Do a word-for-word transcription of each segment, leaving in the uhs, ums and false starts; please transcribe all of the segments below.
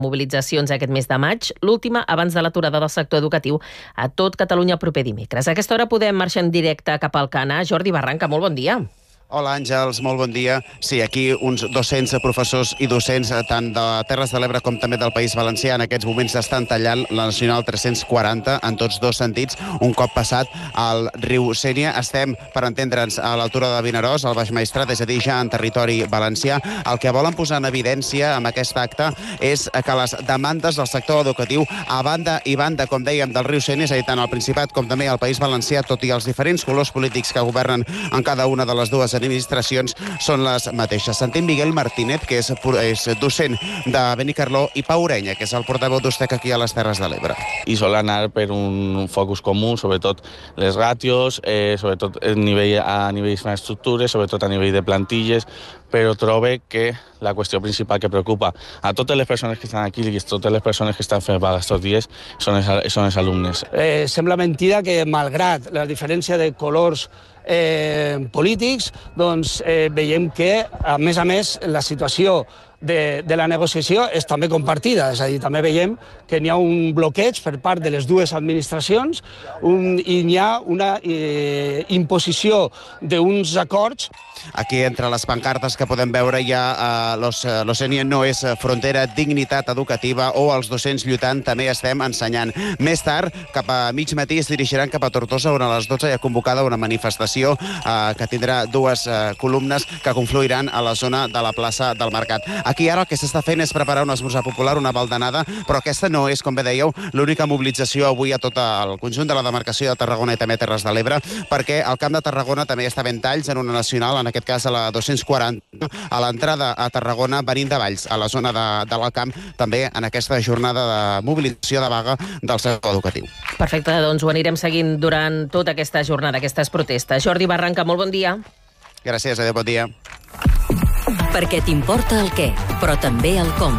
mobilitzacions aquest mes de maig, l'última abans de l'aturada del sector educatiu a tot Catalunya el proper dimecres. A aquesta hora podem marxar en directe cap al Cana. Jordi Barranca, molt bon dia. Hola Àngels, molt bon dia. Sí, aquí uns dos-cents professors i docents tant de Terres de l'Ebre com també del País Valencià en aquests moments estan tallant la Nacional tres-cents quaranta en tots dos sentits un cop passat al riu Sénia. Estem, per entendre'ns, a l'altura de Vinaròs, al Baix Maestrat, és a dir, ja en territori valencià. El que volen posar en evidència amb aquest acte és que les demandes del sector educatiu a banda i banda, com dèiem, del riu Sénia, és a dir, tant al Principat com també al País Valencià, tot i els diferents colors polítics que governen en cada una de les dues administracions són les mateixes. Sentim Miguel Martínez, que és, és docent de Benicarló, i Pau Orenya, que és el portaveu d'Ustec aquí a les Terres de l'Ebre. I sol anar per un focus comú, sobretot les ràtios, eh, sobretot a nivell, a nivell d'infraestructures, sobretot a nivell de plantilles, però trobe que la qüestió principal que preocupa a totes les persones que estan aquí i a totes les persones que estan fent vaga aquests dies són els, són els alumnes. Eh, sembla mentida que, malgrat la diferència de colors eh, polítics, doncs eh, veiem que, a més a més, la situació de, de la negociació és també compartida, és a dir, també veiem que n'hi ha un bloqueig per part de les dues administracions un, i n'hi ha una eh, imposició d'uns acords. Aquí, entre les pancartes que podem veure, hi ha uh, los, uh, l'Ocènia no és frontera, dignitat educativa, o els docents lluitant també estem ensenyant. Més tard, cap a mig matí, es dirigiran cap a Tortosa, on a les dotze hi ha convocada una manifestació uh, que tindrà dues uh, columnes que confluiran a la zona de la plaça del Mercat. Aquí ara el que s'està fent és preparar un esmorzar popular, una baldanada, però aquesta no és, com bé dèieu, l'única mobilització avui a tot el conjunt de la demarcació de Tarragona i també Terres de l'Ebre, perquè al Camp de Tarragona també està ben talls en una nacional, en aquest cas a la dos-cents quaranta, a l'entrada a Tarragona, venint de Valls, a la zona de, de l'Alcamp, també en aquesta jornada de mobilització de vaga del sector educatiu. Perfecte, doncs ho anirem seguint durant tota aquesta jornada, aquestes protestes. Jordi Barranca, molt bon dia. Gràcies, adéu, bon dia. Perquè t'importa el què, però també el com.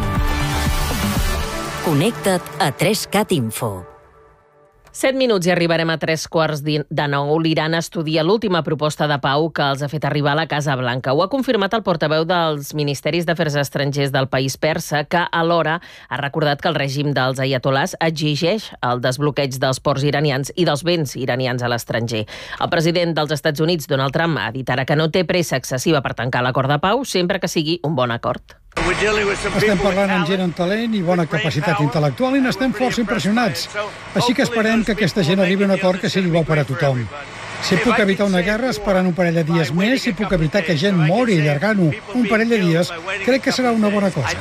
Connecta't a tres cat Info. Set minuts i arribarem a tres quarts de nou. L'Iran estudia l'última proposta de pau que els ha fet arribar a la Casa Blanca. Ho ha confirmat el portaveu dels Ministeris d'Afers Estrangers del país persa, que alhora ha recordat que el règim dels aiatolars exigeix el desbloqueig dels ports iranians i dels béns iranians a l'estranger. El president dels Estats Units, Donald Trump, ha dit ara que no té pressa excessiva per tancar l'acord de pau, sempre que sigui un bon acord. Estem parlant amb gent amb talent i bona capacitat intel·lectual i n'estem força impressionats. Així que esperem que aquesta gent arribi a un acord que sigui bo per a tothom. Si puc evitar una guerra esperant un parell de dies més, si puc evitar que gent mori allargant-ho un parell de dies, crec que serà una bona cosa.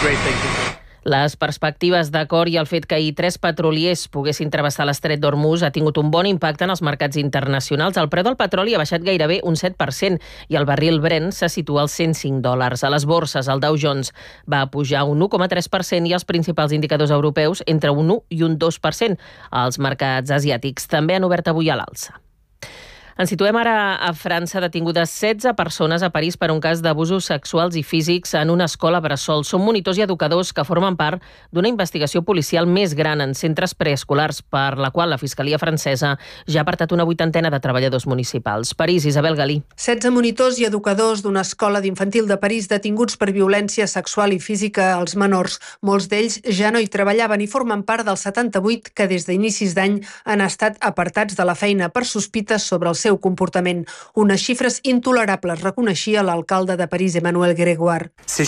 Les perspectives d'acord i el fet que ahir tres petroliers poguessin travessar l'estret d'Hormuz ha tingut un bon impacte en els mercats internacionals. El preu del petroli ha baixat gairebé un set per cent i el barril Brent se situa als cent cinc dòlars. A les borses, el Dow Jones va pujar un u coma tres per cent i els principals indicadors europeus entre un u i un dos per cent. Els mercats asiàtics també han obert avui a l'alça. Ens situem ara a França, detingudes setze persones a París per un cas d'abusos sexuals i físics en una escola bressol. Són monitors i educadors que formen part d'una investigació policial més gran en centres preescolars, per la qual la Fiscalia francesa ja ha apartat una vuitantena de treballadors municipals. París, Isabel Galí. setze monitors i educadors d'una escola d'infantil de París detinguts per violència sexual i física als menors. Molts d'ells ja no hi treballaven i formen part dels setanta-vuit que des d'inicis d'any han estat apartats de la feina per sospites sobre els seu comportament. Unes xifres intolerables, reconeixia l'alcalde de París, Emmanuel Grégoire.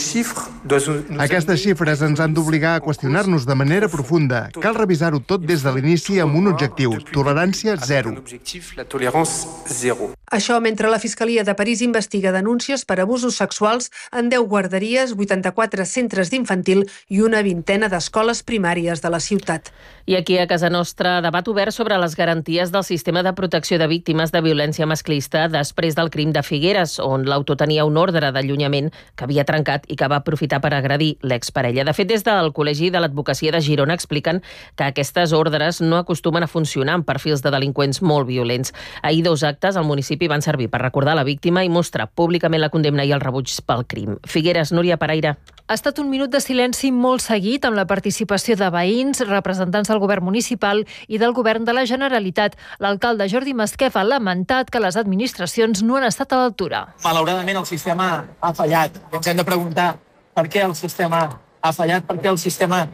Aquestes xifres ens han d'obligar a qüestionar-nos de manera profunda. Cal revisar-ho tot des de l'inici amb un objectiu, tolerància zero. Això mentre la Fiscalia de París investiga denúncies per abusos sexuals en deu guarderies, vuitanta-quatre centres d'infantil i una vintena d'escoles primàries de la ciutat. I aquí a casa nostra, debat obert sobre les garanties del sistema de protecció de víctimes de violència masclista després del crim de Figueres, on l'autor tenia un ordre d'allunyament que havia trencat i que va aprofitar per agredir l'exparella. De fet, des del Col·legi de l'Advocacia de Girona expliquen que aquestes ordres no acostumen a funcionar amb perfils de delinqüents molt violents. Ahir dos actes al municipi van servir per recordar la víctima i mostrar públicament la condemna i el rebuig pel crim. Figueres, Núria Paraire. Ha estat un minut de silenci molt seguit amb la participació de veïns, representants del govern municipal i del govern de la Generalitat. L'alcalde Jordi Masquef ha lamentat que les administracions no han estat a l'altura. Malauradament el sistema ha fallat. Ens hem de preguntar per què el sistema ha fallat perquè el sistema